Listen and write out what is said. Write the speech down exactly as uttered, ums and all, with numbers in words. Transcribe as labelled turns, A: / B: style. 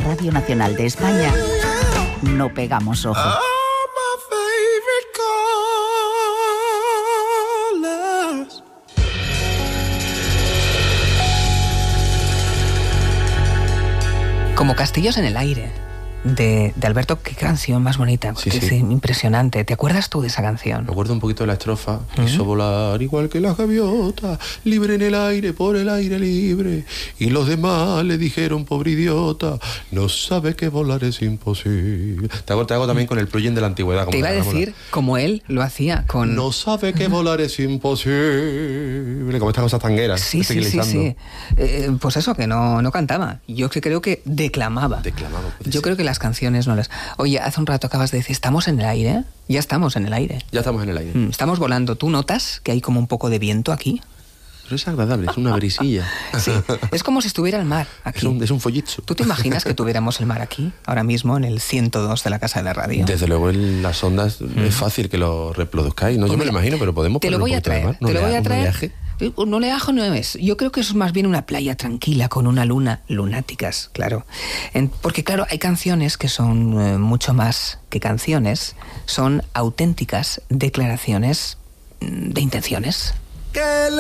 A: Radio Nacional de España, no pegamos ojo.
B: Como Castillos en el aire, de, de Alberto. Qué canción más bonita,
C: Sí,
B: sí,
C: sí.
B: sí, impresionante. ¿Te acuerdas tú de esa canción?
C: Me acuerdo un poquito de la estrofa. Quiso volar igual que las gaviotas, libre en el aire, por el aire libre. Y los demás le dijeron, pobre idiota, no sabe que volar es imposible. Te hago, te hago también con el plugin de la antigüedad. Como
B: Te iba a
C: la- como
B: decir, como él lo hacía con...
C: la- No sabe que volar es imposible. Como estas cosas tangueras.
B: Sí, sí, sí,
C: estilizando.
B: sí. Eh, pues eso, que no, no cantaba. Yo que creo que declamaba.
C: Declamaba, puede
B: Yo
C: ser.
B: creo que las canciones no las... Oye, hace un rato acabas de decir, ¿estamos en el aire? Ya estamos en el aire.
C: Ya estamos en el aire.
B: Mm, Estamos volando. ¿Tú notas que hay como un poco de viento aquí?
C: Pero es agradable, es una brisilla.
B: Sí. Es como si estuviera el mar aquí.
C: Es un, es un follitzo.
B: ¿Tú te imaginas que tuviéramos el mar aquí, ahora mismo, en el ciento dos de la Casa de la Radio?
C: Desde luego en las ondas es fácil que lo reproduzcáis. No,
B: Pues
C: yo me lo
B: mira,
C: imagino, pero podemos
B: te lo
C: ponerle
B: voy a
C: un poquito de
B: traer,
C: mar. No
B: te lo
C: le
B: voy
C: ha-
B: a
C: un
B: traer.
C: oleaje.
B: Un oleaje no es. Yo creo que eso es más bien una playa tranquila con una luna, lunáticas, claro. En- porque claro, hay canciones que son eh, mucho más que canciones, son auténticas declaraciones mm, de intenciones.